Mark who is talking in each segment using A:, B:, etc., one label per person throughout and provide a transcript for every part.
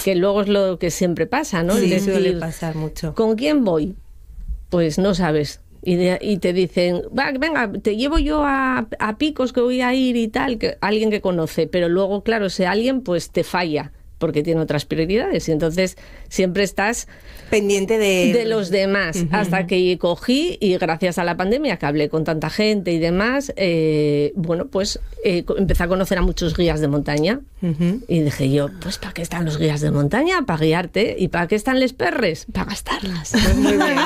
A: que luego es lo que siempre pasa, ¿no?
B: Sí,
A: Es decir,
B: suele pasar mucho.
A: ¿con quién voy? Pues no sabes. Y te dicen, venga, te llevo yo a Picos que voy a ir y tal, que alguien que conoce, pero luego, claro, ese alguien pues te falla porque tiene otras prioridades y entonces siempre estás
B: pendiente de
A: los demás. Hasta que cogí y gracias a la pandemia que hablé con tanta gente y demás, empecé a conocer a muchos guías de montaña y dije yo, pues ¿para qué están los guías de montaña? Para guiarte. ¿Y para qué están les perres? Para gastarlas.
B: Pues muy bien.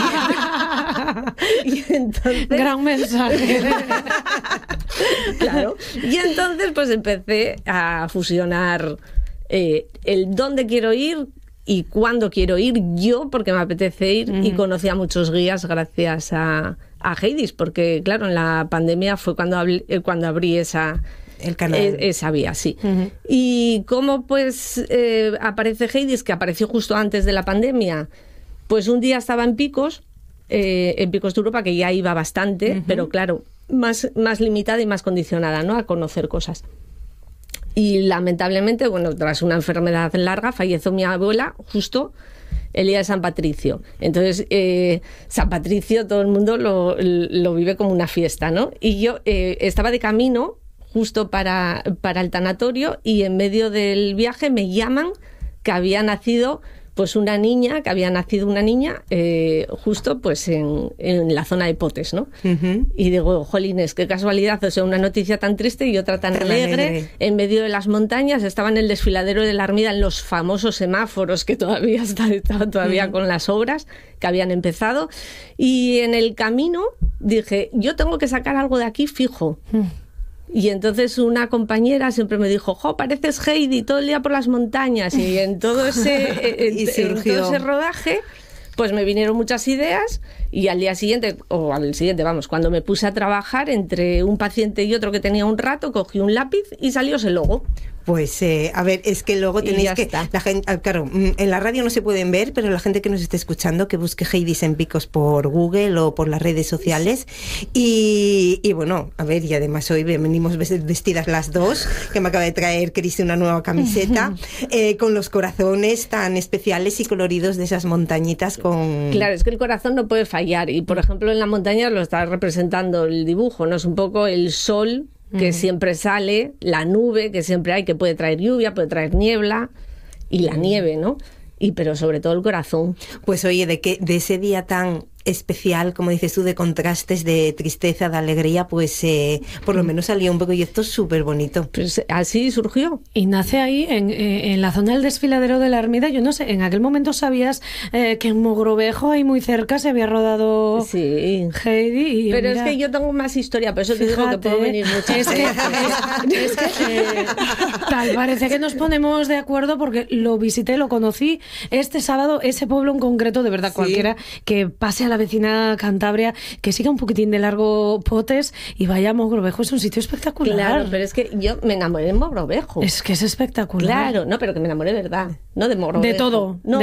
A: Y entonces,
C: gran mensaje.
A: Claro. Y entonces pues empecé a fusionar el dónde quiero ir y cuándo quiero ir yo, porque me apetece ir, y conocí a muchos guías gracias a Heidis, porque claro, en la pandemia fue cuando abrí
B: el canal.
A: Esa vía, sí. Y cómo pues aparece Heidis, que apareció justo antes de la pandemia, pues un día estaba en Picos de Europa, que ya iba bastante, pero claro, más limitada y más condicionada, ¿no?, a conocer cosas. Y lamentablemente, bueno, tras una enfermedad larga, falleció mi abuela justo el día de San Patricio. Entonces, San Patricio todo el mundo lo vive como una fiesta, ¿no? Y yo estaba de camino justo para el tanatorio y en medio del viaje me llaman que había nacido una niña justo pues en la zona de Potes, ¿no? Y digo, jolines, qué casualidad, o sea, una noticia tan triste y otra tan alegre, en medio de las montañas. Estaba en el desfiladero de la Armida, en los famosos semáforos que todavía estaban con las obras que habían empezado, y en el camino dije, yo tengo que sacar algo de aquí fijo. Y entonces una compañera siempre me dijo, pareces Heidi todo el día por las montañas. Y en todo ese rodaje, pues me vinieron muchas ideas y al siguiente, cuando me puse a trabajar entre un paciente y otro que tenía un rato, cogí un lápiz y salió ese logo.
B: Pues, a ver, es que luego tenéis que... La gente, claro, en la radio no se pueden ver, pero la gente que nos esté escuchando, que busque Heidis en Picos por Google o por las redes sociales. Y bueno, a ver, y además hoy venimos vestidas las dos, que me acaba de traer Cris una nueva camiseta, con los corazones tan especiales y coloridos de esas montañitas con...
A: Claro, es que el corazón no puede fallar. Y, por ejemplo, en la montaña lo está representando el dibujo, ¿no? Es un poco el sol que siempre sale, la nube que siempre hay, que puede traer lluvia, puede traer niebla, y la nieve, ¿no? Pero sobre todo el corazón.
B: Pues oye, de ese día tan especial, como dices tú, de contrastes, de tristeza, de alegría, pues por lo menos salió un proyecto súper bonito.
A: Pues así surgió.
C: Y nace ahí, en la zona del desfiladero de la Armida. Yo no sé, ¿en aquel momento sabías que en Mogrovejo, ahí muy cerca, se había rodado Heidi?
A: Pero mira, es que yo tengo más historia, por eso te digo que puedo venir muchas veces.
C: Tal parece que nos ponemos de acuerdo, porque lo visité, lo conocí este sábado, ese pueblo en concreto, de verdad, cualquiera que pase a la vecina Cantabria, que siga un poquitín de largo Potes y vaya a Mogrovejo, es un sitio espectacular.
A: Claro, pero es que yo me enamoré de Mogrovejo.
C: Es que es espectacular.
A: Claro, no, pero que me enamoré de verdad, no de Mogrovejo.
C: De todo.
A: No,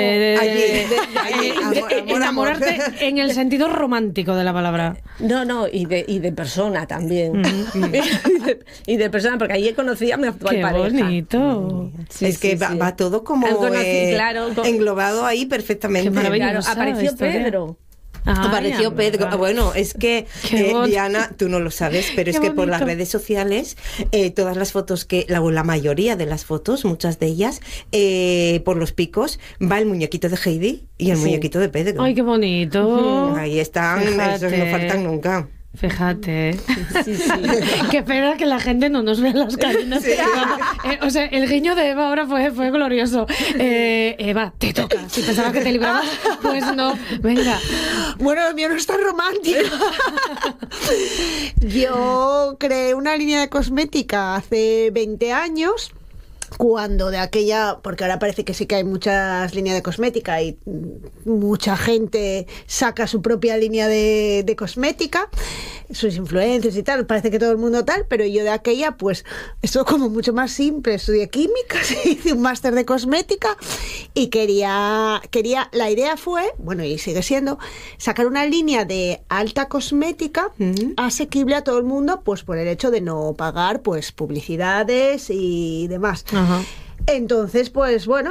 C: enamorarte en el sentido romántico de la palabra.
A: No, y de persona también. y de persona, porque allí conocí a mi actual pareja.
C: ¡Qué bonito!
B: Sí, es que va todo como englobado ahí perfectamente.
C: Qué maravilloso.
A: Claro, apareció Pedro.
B: Apareció Pedro. Bueno, es que Diana, tú no lo sabes, pero es que por las redes sociales, todas las fotos la mayoría de las fotos, muchas de ellas, por los picos, va el muñequito de Heidi y el muñequito de Pedro.
C: ¡Ay, qué bonito!
B: Ahí están, esos no faltan nunca.
C: Fíjate. Qué pena que la gente no nos vea las cadenas. O sea, el guiño de Eva ahora fue glorioso. Eva, te toca. Si pensabas que te librabas, pues no. Venga.
D: Bueno, lo mío no es tan romántico. Yo creé una línea de cosmética hace 20 años. Cuando de aquella, porque ahora parece que sí que hay muchas líneas de cosmética y mucha gente saca su propia línea de cosmética, sus influencers y tal, parece que todo el mundo tal, pero yo de aquella, pues, esto como mucho más simple, estudié químicas, hice un máster de cosmética y quería, la idea fue, bueno, y sigue siendo, sacar una línea de alta cosmética asequible a todo el mundo, pues por el hecho de no pagar, pues, publicidades y demás. Entonces, pues bueno,